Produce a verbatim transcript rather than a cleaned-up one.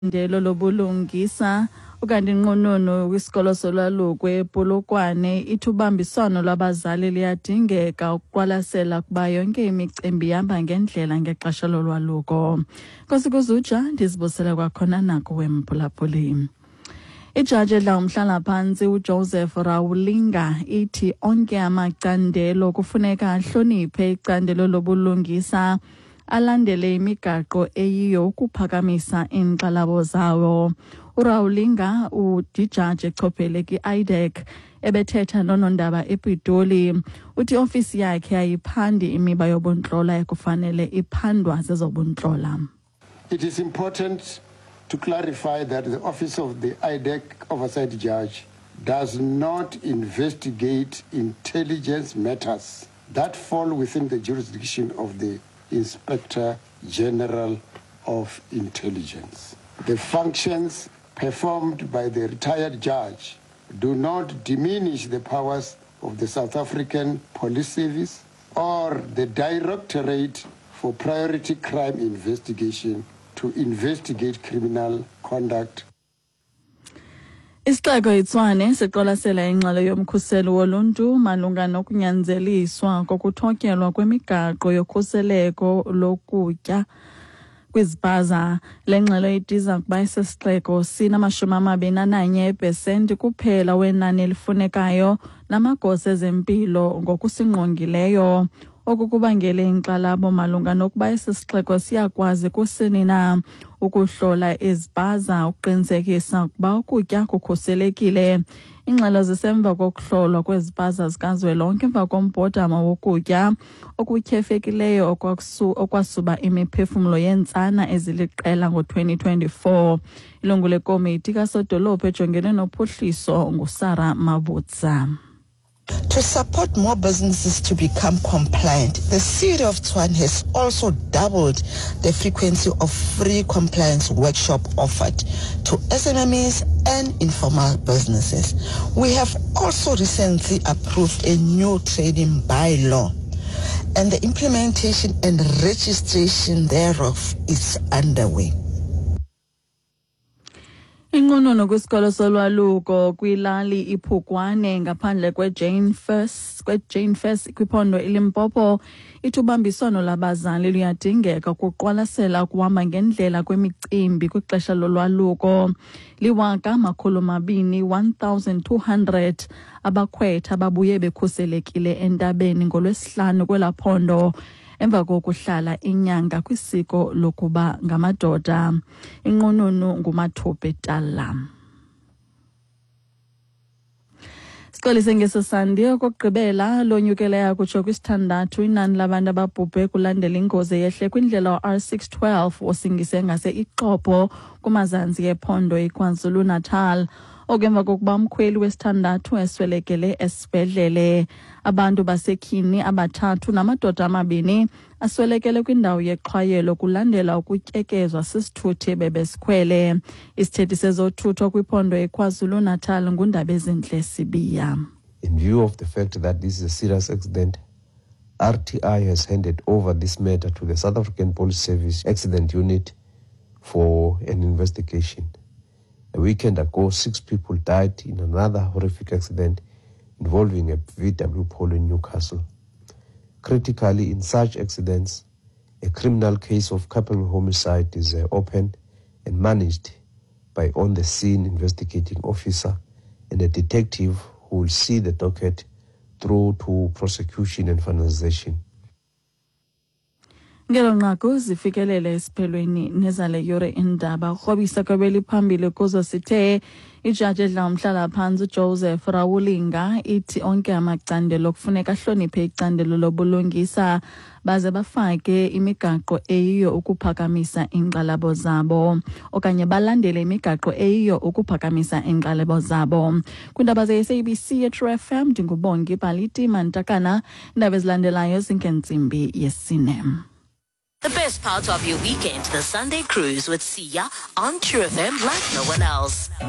Ndelo lobulungisa ukanti inqununu kwisikolo solwaluko ePolokwane ithubambiswano lwabazali liyadingeka ukuqwalasela kuba yonke imicimbi ihamba ngendlela ngexesha lolwaluko. Nkosikuzuja ndizibusela kwakhona nako wemphulaphuli. Ijaji edla umhlala-phantsi uJoseph Rawlinga ithi onke amacandelo kufuneka ahloniphe icandelo lobulungisa alandele imigaqo eyiyo ukuphakamisa iinkxalabo zawo. uRawlinga udijaji echophele kwi-I D E C ebethetha nonondaba ePitoli uthi ofisi yakhe ayiphandi imiba yobuntlola ekufanele iphandwa zezobuntlola. It is important to clarify that the office of the I D E C Oversight Judge does not investigate intelligence matters that fall within the jurisdiction of the Inspector General of Intelligence. The functions performed by the retired judge do not diminish the powers of the South African Police Service or the Directorate for Priority Crime Investigation to investigate criminal conduct. Isixeko iTshwane siqwalasela ingxelo yomkhuseli woluntu malunga nokunyanzeliswa kokuthotyelwa kwemigaqo yokhuseleko lokutya kwizipaza. Le ngxelo itiza kuba isisixeko sinamashumi amabini ananye epesenti kuphela wenani elifunekayo namagosa ezempilo ngokusingqongileyo. Oku kubangele inkxalabo malunga nokuba isisixeko siyakwazi kusini na ukuhlola izipaza ukuqinisekisa ukuba ukutya kukhuselekile. Ingxelo zisemva kokuhlolwa kwezipaza zikazwelonke emva kombhodama wokutya okutyhefekileyo okwasuba imiphefumlo yentsana eziliqela ngo-twenty twenty-four. Ilungu lekomiti kasodolophu ejongene nophuhliso nguSarah Mabutsa. To support more businesses to become compliant, the city of Tshwane has also doubled the frequency of free compliance workshop offered to S M M Es and informal businesses. We have also recently approved a new trading bylaw, and the implementation and registration thereof is underway. Inqununu kwisikolo solwaluko kwilali iPhukwane ngaphandle kweJane First kweJane First kwiphondo eLimpopo ithubambiswano labazali luyadingeka ukuqwalasela ukuhamba ngendlela kwemicimbi kwixesha lolwaluko. Liwaka makhulu mabini one thousand two hundred abakhwetha babuye bekhuselekile entabeni ngolwesihlanu kwelaphondo emva kokuhlala inyanga kwisiko lokuba ngamadoda. Inqununu nguMathope Tala. Siqalise ngesosandi okugqibela lonyukela kutsho kwisithandathu inani labantu ababhubhe kulandela ingozi yehle kwindlela R six twelve osingise ngase iqopho kumazantsi ephondo iKwaZulu Natal. Ogemva kokuba umkhweli wesithandathu eswelekele esibhedlele. Abantu basekhini abathathu namadoda amabini aswelekele kwindawo yexhwayelo kulandela ukutyekezwa sisithuthi bebesikhwele. Isithethi sezothutho kwiphondo eKwaZulu Natal nguNdabezinhle Sibiya. In view of the fact that this is a serious accident, R T I has handed over this matter to the South African Police Service Accident Unit for an investigation. A weekend ago, six people died in another horrific accident involving a V W Polo in Newcastle. Critically, in such accidents, a criminal case of culpable homicide is uh, opened and managed by on-the-scene investigating officer and a detective who will see the docket through to prosecution and finalization. Ngelo nqaku zifikelele esiphelweni nezale yure indaba urhobisa kwabeli phambili kuzo sithe ijaji edla umhlala-phantsi uJoseph Rawlinga ithi onke amacandelo kufuneka ahloniphe icandelo lobulungisa baze bafake imigaqo eyiyo ukuphakamisa inkxalabo zabo okanye balandele imigaqo eyiyo ukuphakamisa inkxalabo zabo. Kwindaba ze-S A B C ye-True F M ndingubongi Paliti Mantakana. Indaba ezilandelayo zingentsimbi yesine. The best part of your weekend, the Sunday cruise with Sia on True F M like no one else.